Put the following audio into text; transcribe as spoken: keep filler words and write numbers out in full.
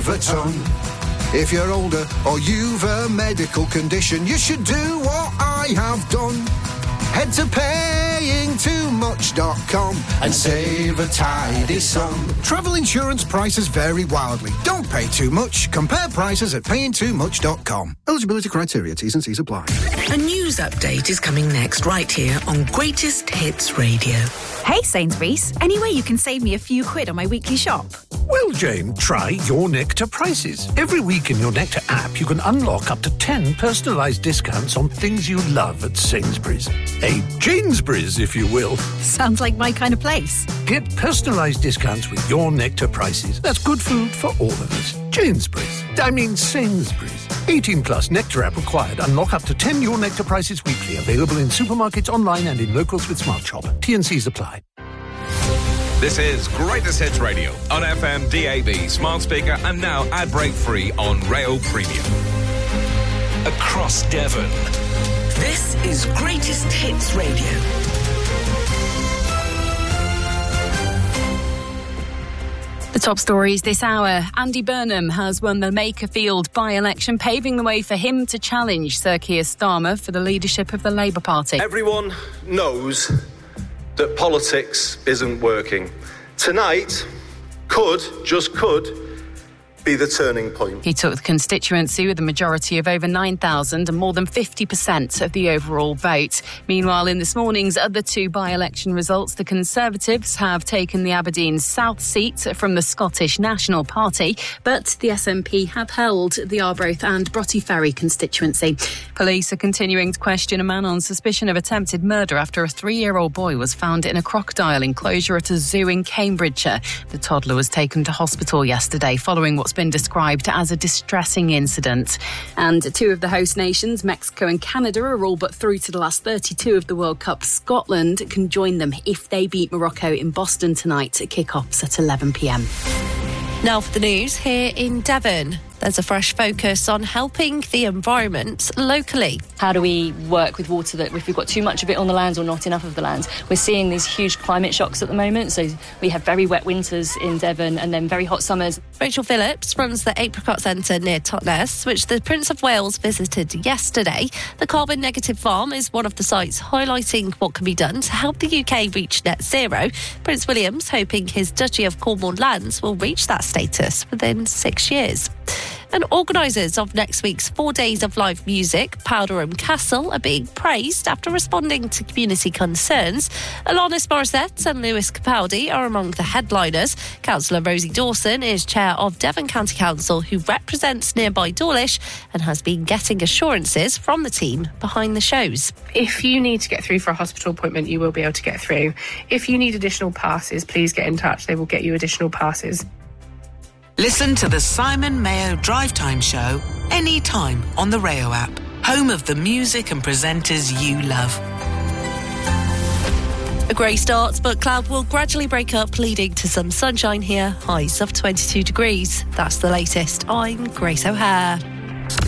save a ton. If you're older or you've a medical condition, you should do what I have done. Head to paying too much dot com and save a tidy sum. Travel insurance prices vary wildly. Don't pay too much. Compare prices at paying too much dot com. Eligibility criteria, T's and C's apply. A news update is coming next right here on Greatest Hits Radio. Hey Sainsbury's, any way you can save me a few quid on my weekly shop? Well, Jane, try Your Nectar Prices. Every week in Your Nectar app, you can unlock up to ten personalised discounts on things you love at Sainsbury's. A Janesbury's, if you will. Sounds like my kind of place. Get personalised discounts with Your Nectar Prices. That's good food for all of us. Janesbury's. I mean Sainsbury's. eighteen plus Nectar app required. Unlock up to ten Your Nectar Prices weekly. Available in supermarkets, online and in locals with Smart Shop. T and C's apply. This is Greatest Hits Radio on F M, D A B, smart speaker, and now ad break free on Rail Premium. Across Devon. This is Greatest Hits Radio. The top stories this hour. Andy Burnham has won the Makerfield by-election, paving the way for him to challenge Sir Keir Starmer for the leadership of the Labour Party. Everyone knows that politics isn't working. Tonight could, just could, be the turning point. He took the constituency with a majority of over nine thousand and more than fifty percent of the overall vote. Meanwhile, in this morning's other two by-election results, the Conservatives have taken the Aberdeen South seat from the Scottish National Party, but the S N P have held the Arbroath and Broughty Ferry constituency. Police are continuing to question a man on suspicion of attempted murder after a three-year-old boy was found in a crocodile enclosure at a zoo in Cambridgeshire. The toddler was taken to hospital yesterday following what's been described as a distressing incident. And two of the host nations, Mexico and Canada, are all but through to the last thirty-two of the World Cup. Scotland can join them if they beat Morocco in Boston tonight at kick-offs at eleven p.m. Now for the news here in Devon. There's a fresh focus on helping the environment locally. How do we work with water that if we've got too much of it on the lands or not enough of the lands? We're seeing these huge climate shocks at the moment. So we have very wet winters in Devon and then very hot summers. Rachel Phillips runs the Apricot Centre near Totnes, which the Prince of Wales visited yesterday. The carbon negative farm is one of the sites highlighting what can be done to help the U K reach net zero. Prince William's hoping his Duchy of Cornwall lands will reach that status within six years. And organisers of next week's four days of live music, Powderham Castle, are being praised after responding to community concerns. Alanis Morissette and Lewis Capaldi are among the headliners. Councillor Rosie Dawson is chair of Devon County Council, who represents nearby Dawlish and has been getting assurances from the team behind the shows. If you need to get through for a hospital appointment, you will be able to get through. If you need additional passes, please get in touch. They will get you additional passes. Listen to the Simon Mayo Drive Time Show anytime on the Rayo app, home of the music and presenters you love. A grey start, but cloud will gradually break up, leading to some sunshine here, highs of twenty-two degrees. That's the latest. I'm Grace O'Hare.